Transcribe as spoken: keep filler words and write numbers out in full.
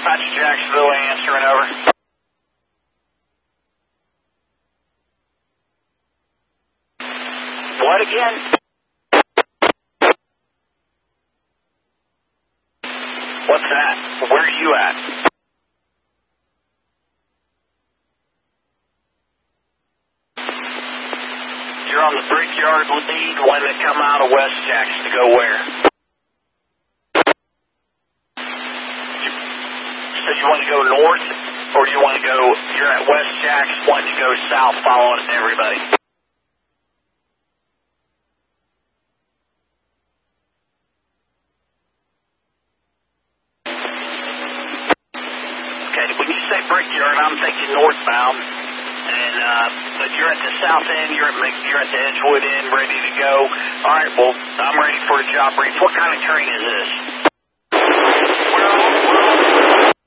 Dispatch Jacksonville answering over. What again? What's that? Where are you at? You're on the Brickyard lead when they come out of West Jackson to go where? So you want to go north, or do you want to go, you're at West Jackson, wanting to go south following everybody? Okay, when you say Brickyard, I'm thinking northbound. And, uh, but you're at the south end, you're at, you're at the Edgewood end, ready to go. All right, well, I'm ready for a job brief. What kind of train is this?